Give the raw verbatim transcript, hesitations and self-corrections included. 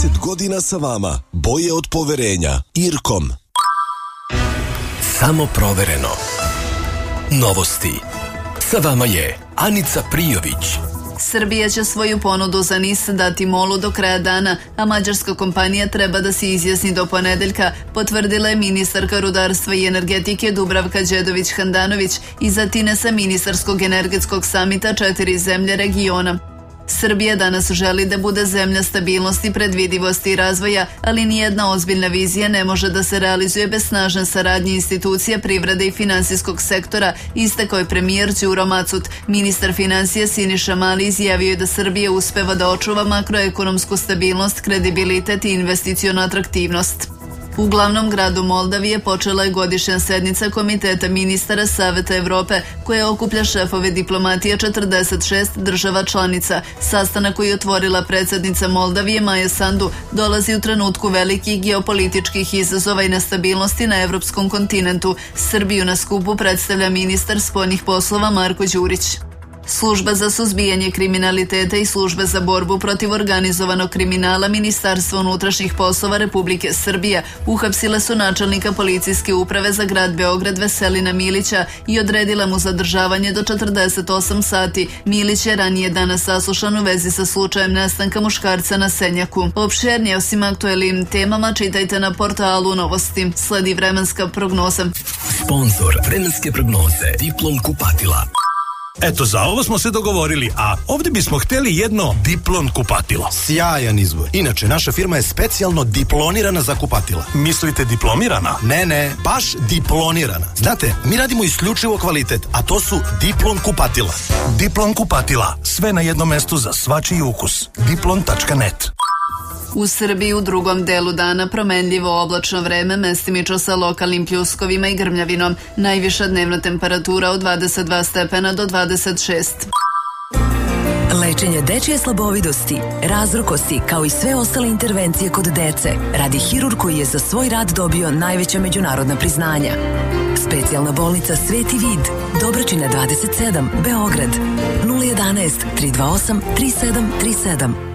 trideset godina sa vama. Boje od poverenja. Irkom. Samo provereno. Novosti. Sa vama je Anica Prijović. Srbija će svoju ponudu za N I S dati MOL-u do kraja dana, a mađarska kompanija treba da se izjasni do ponedeljka, potvrdila je ministarka rudarstva i energetike Dubravka Đedović-Handanović iz Atine sa ministarskog energetskog samita četiri zemlje regiona. Srbija danas želi da bude zemlja stabilnosti, predvidivosti i razvoja, ali nijedna ozbiljna vizija ne može da se realizuje bez snažne saradnje institucija, privrede i finansijskog sektora, istakao je premijer Đuro Macut. Ministar finansija Siniša Mali izjavio je da Srbija uspeva da očuva makroekonomsku stabilnost, kredibilitet i investicionu atraktivnost. U glavnom gradu Moldavije počela je godišnja sednica Komiteta ministara Saveta Evrope, koja okuplja šefove diplomatije četrdeset šest država članica. Sastanak koji je otvorila predsjednica Moldavije Maja Sandu dolazi u trenutku velikih geopolitičkih izazova i nestabilnosti na evropskom kontinentu. Srbiju na skupu predstavlja ministar spoljnih poslova Marko Đurić. Služba za suzbijanje kriminaliteta i služba za borbu protiv organizovanog kriminala Ministarstva unutrašnjih poslova Republike Srbije uhapsile su načelnika policijske uprave za grad Beograd Veselina Milića i odredila mu zadržavanje do četrdeset osam sati. Milić je ranije danas saslušan u vezi sa slučajem nestanka muškarca na Senjaku. Opširnije o svim aktuelnim temama čitajte na portalu Novosti. Sledi vremenska prognoza. Sponzor vremenske prognoze Diplom kupatila. Eto, za ovo smo se dogovorili, a ovdje bismo htjeli jedno Diplon kupatilo. Sjajan izbor. Inače, naša firma je specijalno diplonirana za kupatila. Mislite diplomirana? Ne, ne, baš diplonirana. Znate, mi radimo isključivo kvalitet, a to su Diplon kupatila. Diplon kupatila. Sve na jednom mestu za svačiji ukus. diplon tačka net. U Srbiji u drugom delu dana promenljivo oblačno vreme, mestimično sa lokalnim pljuskovima i grmljavinom. Najviša dnevna temperatura od dvadeset dva stepena do dvadeset šest. Lečenje dečje slabovidosti, razrukosti, kao i sve ostale intervencije kod dece, radi hirurg koji je za svoj rad dobio najveća međunarodna priznanja. Specijalna bolnica Sveti Vid, Dobračina dvadeset sedam, Beograd, nula jedanaest tri dva osam tri sedam tri sedam.